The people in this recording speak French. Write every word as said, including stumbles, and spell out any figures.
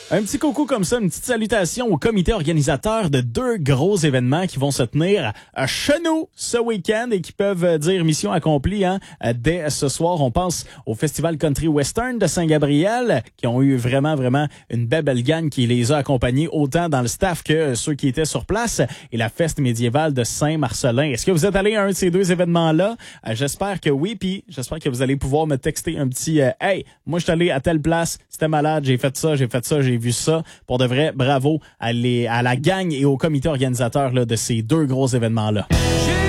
Un petit coucou comme ça, une petite salutation au comité organisateur de deux gros événements qui vont se tenir à chez nous ce week-end et qui peuvent dire mission accomplie hein, dès ce soir. On pense au Festival Country Western de Saint-Gabriel qui ont eu vraiment, vraiment une belle, belle gang qui les a accompagnés autant dans le staff que ceux qui étaient sur place et la fête médiévale de Saint-Marcellin. Est-ce que vous êtes allé à un de ces deux événements-là? Euh, j'espère que oui, puis j'espère que vous allez pouvoir me texter un petit euh, « Hey, moi je suis allé à telle place, c'était malade, j'ai fait ça, j'ai fait ça, j'ai vu ça. » Pour de vrai, bravo à, les, à la gang et au comité organisateur là, de ces deux gros événements-là.